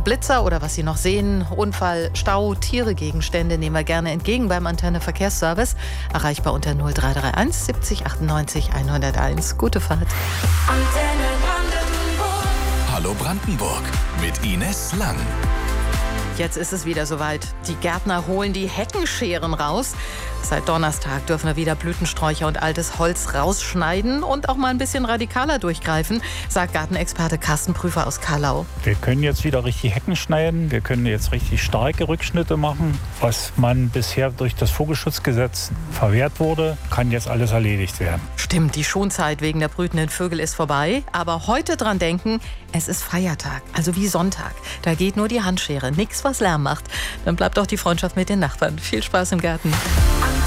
Blitzer oder was Sie noch sehen, Unfall, Stau, Tiere, Gegenstände nehmen wir gerne entgegen beim Antenne Verkehrsservice. Erreichbar unter 0331 70 98 101. Gute Fahrt. Antenne Brandenburg. Hallo Brandenburg mit Ines Lang. Jetzt ist es wieder soweit. Die Gärtner holen die Heckenscheren raus. Seit Donnerstag dürfen wir wieder Blütensträucher und altes Holz rausschneiden und auch mal ein bisschen radikaler durchgreifen, sagt Gartenexperte Carsten Prüfer aus Kallau. Wir können jetzt wieder richtig Hecken schneiden. Wir können jetzt richtig starke Rückschnitte machen. Was man bisher durch das Vogelschutzgesetz verwehrt wurde, kann jetzt alles erledigt werden. Stimmt, die Schonzeit wegen der brütenden Vögel ist vorbei. Aber heute dran denken, es ist Feiertag, also wie Sonntag. Da geht nur die Handschere, nichts was Lärm macht. Dann bleibt auch die Freundschaft mit den Nachbarn. Viel Spaß im Garten.